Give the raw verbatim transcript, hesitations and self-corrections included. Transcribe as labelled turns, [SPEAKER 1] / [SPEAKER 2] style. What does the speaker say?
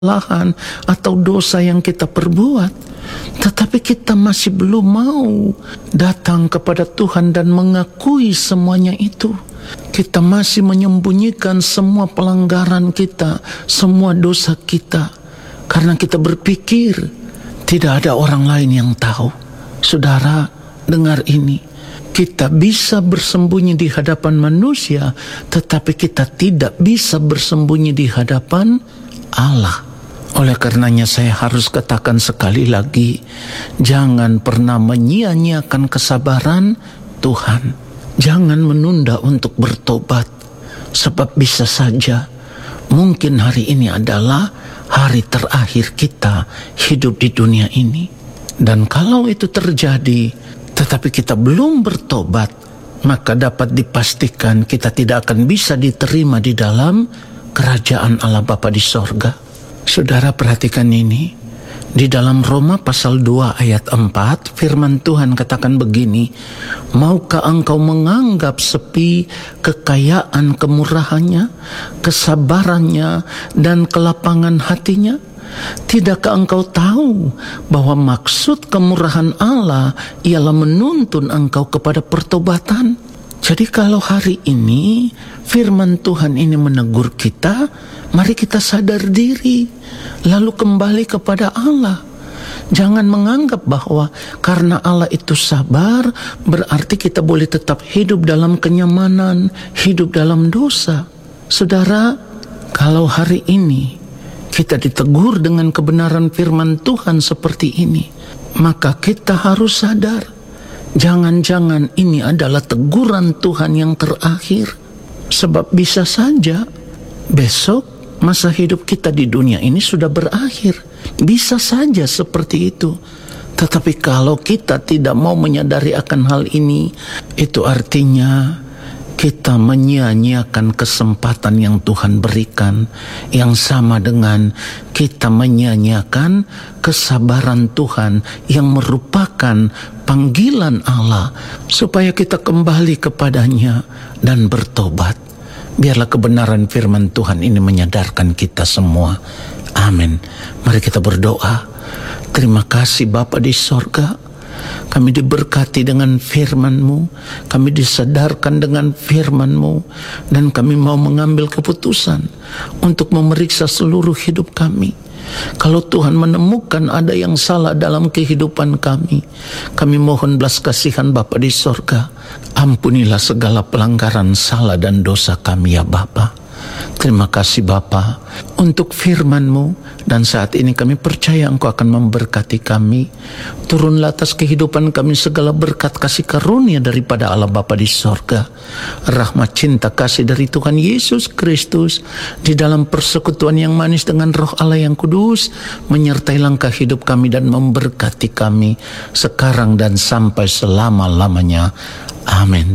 [SPEAKER 1] kesalahan atau dosa yang kita perbuat, tetapi kita masih belum mau datang kepada Tuhan dan mengakui semuanya itu. Kita masih menyembunyikan semua pelanggaran kita, semua dosa kita, karena kita berpikir tidak ada orang lain yang tahu. Saudara, dengar ini. Kita bisa bersembunyi di hadapan manusia, tetapi kita tidak bisa bersembunyi di hadapan Allah. Oleh karenanya saya harus katakan sekali lagi, jangan pernah menyia-nyiakan kesabaran Tuhan. Jangan menunda untuk bertobat, sebab bisa saja mungkin hari ini adalah hari terakhir kita hidup di dunia ini. Dan kalau itu terjadi, tetapi kita belum bertobat, maka dapat dipastikan kita tidak akan bisa diterima di dalam kerajaan Allah Bapa di sorga. Saudara, perhatikan ini. Di dalam Roma pasal dua ayat empat, firman Tuhan katakan begini, maukah engkau menganggap sepi kekayaan kemurahannya, kesabarannya, dan kelapangan hatinya? Tidakkah engkau tahu bahwa maksud kemurahan Allah ialah menuntun engkau kepada pertobatan? Jadi kalau hari ini firman Tuhan ini menegur kita, mari kita sadar diri, lalu kembali kepada Allah. Jangan menganggap bahwa karena Allah itu sabar, berarti kita boleh tetap hidup dalam kenyamanan, hidup dalam dosa. Saudara, kalau hari ini kita ditegur dengan kebenaran firman Tuhan seperti ini, maka kita harus sadar, jangan-jangan ini adalah teguran Tuhan yang terakhir. Sebab bisa saja besok masa hidup kita di dunia ini sudah berakhir. Bisa saja seperti itu. Tetapi kalau kita tidak mau menyadari akan hal ini, itu artinya kita menyia-nyiakan kesempatan yang Tuhan berikan, yang sama dengan kita menyia-nyiakan kesabaran Tuhan yang merupakan panggilan Allah supaya kita kembali kepadanya dan bertobat. Biarlah kebenaran firman Tuhan ini menyadarkan kita semua. Amin. Mari kita berdoa. Terima kasih Bapa di sorga, kami diberkati dengan firman-Mu, kami disadarkan dengan firman-Mu, dan kami mau mengambil keputusan untuk memeriksa seluruh hidup kami. Kalau Tuhan menemukan ada yang salah dalam kehidupan kami, kami mohon belas kasihan Bapa di sorga. Ampunilah segala pelanggaran, salah dan dosa kami ya Bapa. Terima kasih Bapa untuk firman-Mu, dan saat ini kami percaya Engkau akan memberkati kami. Turunlah atas kehidupan kami segala berkat kasih karunia daripada Allah Bapa di sorga, rahmat cinta kasih dari Tuhan Yesus Kristus di dalam persekutuan yang manis dengan Roh Allah yang kudus menyertai langkah hidup kami dan memberkati kami sekarang dan sampai selama-lamanya. Amin.